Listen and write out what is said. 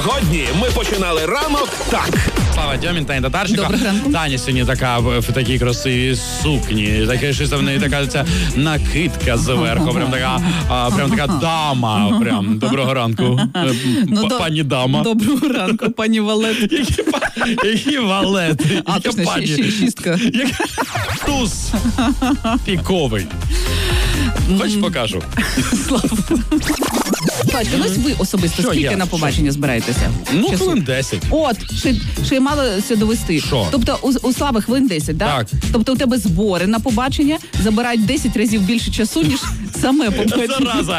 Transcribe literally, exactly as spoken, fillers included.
Сьогодні ми починали ранок так. Слава Дьомін, Таня Татарченко. Доброго ранку. Таня сьогодні така в, в такій красивій сукні. Таке щось в неї така ця накидка зверху. Прям така, а, прям така дама. Прям доброго ранку, Ну, п- до- пані дама. Доброго ранку, пані Валет. Які, па- які валети. А, Яка точно, пані. щ- щ- шістка. Яка- Туз піковий. Хоч покажу. Бачите, ну ось ви особисто Що скільки я? на побачення збираєтеся? Ну, Часу? хвилин десять. От, ще, ще й мало це довести. Що? Тобто у, у Слави хвилин десять, да? Так. Тобто у тебе збори на побачення забирають десять разів більше часу, ніж саме побачення. Зараза.